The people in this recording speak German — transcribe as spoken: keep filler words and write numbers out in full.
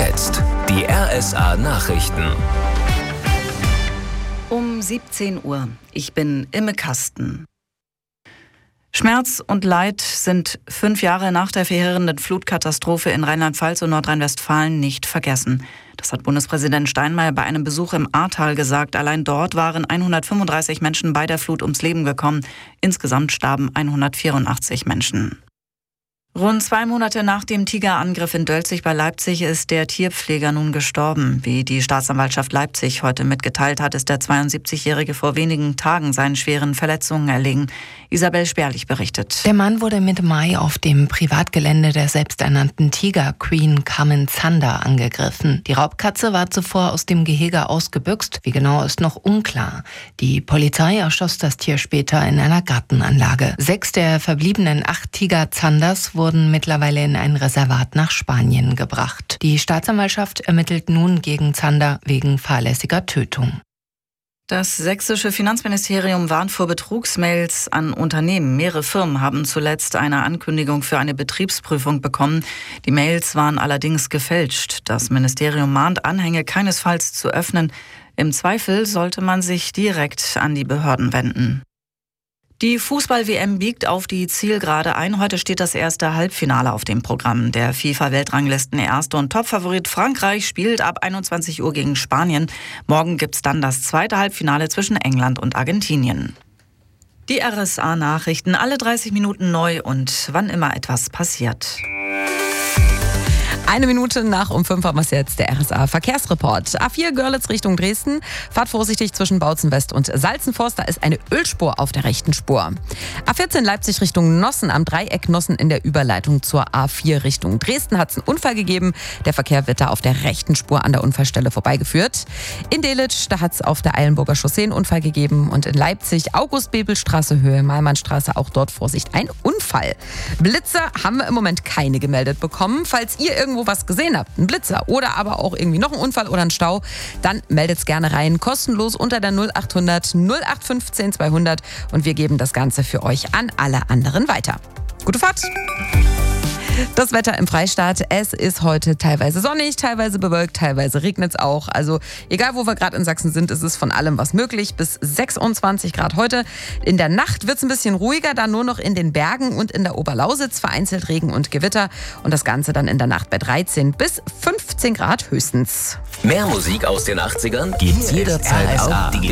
jetzt die R S A-Nachrichten. Um siebzehn Uhr. Ich bin Imme Kasten. Schmerz und Leid sind fünf Jahre nach der verheerenden Flutkatastrophe in Rheinland-Pfalz und Nordrhein-Westfalen nicht vergessen. Das hat Bundespräsident Steinmeier bei einem Besuch im Ahrtal gesagt. Allein dort waren hundertfünfunddreißig Menschen bei der Flut ums Leben gekommen. Insgesamt starben hundertvierundachtzig Menschen. Rund zwei Monate nach dem Tigerangriff in Dölzig bei Leipzig ist der Tierpfleger nun gestorben. Wie die Staatsanwaltschaft Leipzig heute mitgeteilt hat, ist der zweiundsiebzigjährige vor wenigen Tagen seinen schweren Verletzungen erlegen. Isabel Sperlich berichtet. Der Mann wurde Mitte Mai auf dem Privatgelände der selbsternannten Tiger Queen Carmen Zander angegriffen. Die Raubkatze war zuvor aus dem Gehege ausgebüxt. Wie genau ist noch unklar. Die Polizei erschoss das Tier später in einer Gartenanlage. Sechs der verbliebenen acht Tiger Zanders wurden wurden mittlerweile in ein Reservat nach Spanien gebracht. Die Staatsanwaltschaft ermittelt nun gegen Zander wegen fahrlässiger Tötung. Das sächsische Finanzministerium warnt vor Betrugsmails an Unternehmen. Mehrere Firmen haben zuletzt eine Ankündigung für eine Betriebsprüfung bekommen. Die Mails waren allerdings gefälscht. Das Ministerium mahnt Anhänge keinesfalls zu öffnen. Im Zweifel sollte man sich direkt an die Behörden wenden. Die Fußball-W M biegt auf die Zielgerade ein. Heute steht das erste Halbfinale auf dem Programm. Der FIFA-Weltranglisten-Erste und Topfavorit Frankreich spielt ab einundzwanzig Uhr gegen Spanien. Morgen gibt's dann das zweite Halbfinale zwischen England und Argentinien. Die R S A-Nachrichten, alle dreißig Minuten neu und wann immer etwas passiert. Eine Minute nach um fünf haben wir jetzt der R S A-Verkehrsreport. A vier Görlitz Richtung Dresden. Fahrt vorsichtig zwischen Bautzen West und Salzenforst. Da ist eine Ölspur auf der rechten Spur. A vierzehn Leipzig Richtung Nossen. Am Dreieck Nossen in der Überleitung zur A vier Richtung Dresden hat es einen Unfall gegeben. Der Verkehr wird da auf der rechten Spur an der Unfallstelle vorbeigeführt. In Delitzsch, da hat es auf der Eilenburger Chaussee einen Unfall gegeben. Und in Leipzig August-Bebel-Straße, Höhe Malmannstraße, auch dort Vorsicht, ein Unfall. Blitze haben wir im Moment keine gemeldet bekommen. Falls ihr irgendwo was gesehen habt, ein Blitzer oder aber auch irgendwie noch ein Unfall oder ein Stau, dann meldet's gerne rein, kostenlos unter der null achthundert null acht fünfzehn zweihundert und wir geben das Ganze für euch an alle anderen weiter. Gute Fahrt! Das Wetter im Freistaat, es ist heute teilweise sonnig, teilweise bewölkt, teilweise regnet es auch. Also egal, wo wir gerade in Sachsen sind, ist es von allem was möglich. Bis sechsundzwanzig Grad heute. In der Nacht wird es ein bisschen ruhiger, dann nur noch in den Bergen und in der Oberlausitz vereinzelt Regen und Gewitter. Und das Ganze dann in der Nacht bei dreizehn bis fünfzehn Grad höchstens. Mehr Musik aus den achtzigern gibt's jederzeit auf